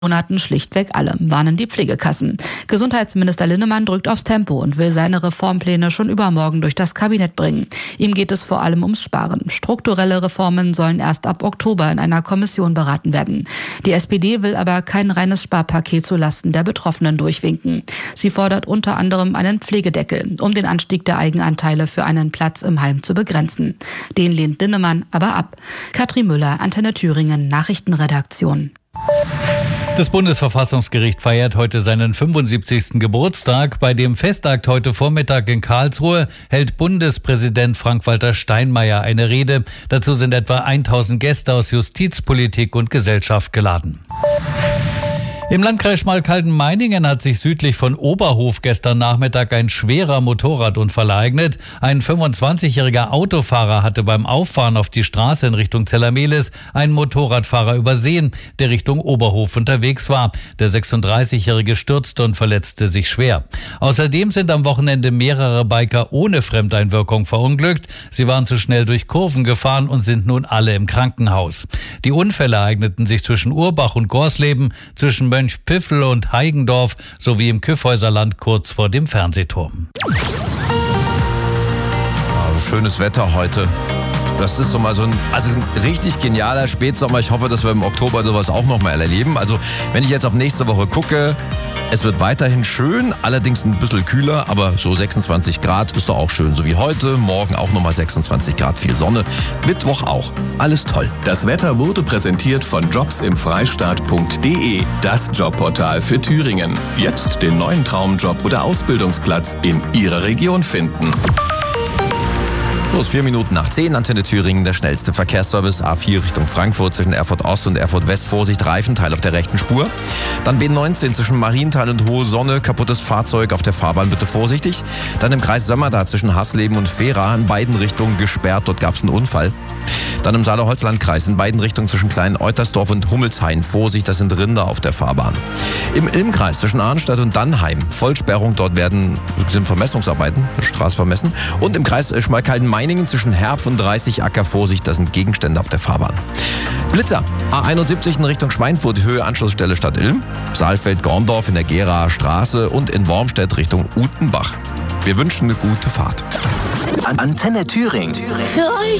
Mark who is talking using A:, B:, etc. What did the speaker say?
A: Monaten schlichtweg alle, warnen die Pflegekassen. Gesundheitsminister Linnemann drückt aufs Tempo und will seine Reformpläne schon übermorgen durch das Kabinett bringen. Ihm geht es vor allem ums Sparen. Strukturelle Reformen sollen erst ab Oktober in einer Kommission beraten werden. Die SPD will aber kein reines Sparpaket zulasten der Betroffenen durchwinken. Sie fordert unter anderem einen Pflegedeckel, um den Anstieg der Eigenanteile für einen Platz im Heim zu begrenzen. Den lehnt Linnemann aber ab. Katrin Müller, Antenne Thüringen, Nachrichtenredaktion.
B: Das Bundesverfassungsgericht feiert heute seinen 75. Geburtstag. Bei dem Festakt heute Vormittag in Karlsruhe hält Bundespräsident Frank-Walter Steinmeier eine Rede. Dazu sind etwa 1000 Gäste aus Justiz, Politik und Gesellschaft geladen. Im Landkreis Schmalkalden-Meiningen hat sich südlich von Oberhof gestern Nachmittag ein schwerer Motorradunfall ereignet. Ein 25-jähriger Autofahrer hatte beim Auffahren auf die Straße in Richtung Zellermehlis einen Motorradfahrer übersehen, der Richtung Oberhof unterwegs war. Der 36-jährige stürzte und verletzte sich schwer. Außerdem sind am Wochenende mehrere Biker ohne Fremdeinwirkung verunglückt. Sie waren zu schnell durch Kurven gefahren und sind nun alle im Krankenhaus. Die Unfälle ereigneten sich zwischen Urbach und Gorsleben, zwischen Mönchpfiffel und Heigendorf sowie im Kyffhäuserland kurz vor dem Fernsehturm.
C: Schönes Wetter heute. Das ist so mal ein richtig genialer Spätsommer. Ich hoffe, dass wir im Oktober sowas auch noch mal erleben. Also wenn ich jetzt auf nächste Woche gucke, es wird weiterhin schön, allerdings ein bisschen kühler, aber so 26 Grad ist doch auch schön. So wie heute, morgen auch nochmal 26 Grad, viel Sonne. Mittwoch auch. Alles toll.
D: Das Wetter wurde präsentiert von jobsimfreistaat.de, das Jobportal für Thüringen. Jetzt den neuen Traumjob oder Ausbildungsplatz in Ihrer Region finden.
C: So, ist 4 Minuten nach 10, Antenne Thüringen, der schnellste Verkehrsservice. A4 Richtung Frankfurt zwischen Erfurt Ost und Erfurt West. Vorsicht, Reifenteil auf der rechten Spur. Dann B19 zwischen Marienthal und Hohe Sonne. Kaputtes Fahrzeug auf der Fahrbahn, bitte vorsichtig. Dann im Kreis Sömmerda zwischen Hasleben und Fehra in beiden Richtungen gesperrt. Dort gab es einen Unfall. Dann im Saale-Holzland-Kreis in beiden Richtungen zwischen Klein-Eutersdorf und Hummelshain. Vorsicht, das sind Rinder auf der Fahrbahn. Im Ilmkreis zwischen Arnstadt und Dannheim. Vollsperrung, dort sind Vermessungsarbeiten, Straße vermessen. Und im Kreis Schmalkalden-Meiningen zwischen Herb und 30 Acker. Vorsicht, das sind Gegenstände auf der Fahrbahn. Blitzer, A71 in Richtung Schweinfurt, Höhe Anschlussstelle Stadt Ilm. Saalfeld-Gorndorf in der Geraer Straße und in Wormstedt Richtung Utenbach. Wir wünschen eine gute Fahrt.
D: Antenne Thüringen.
E: Für euch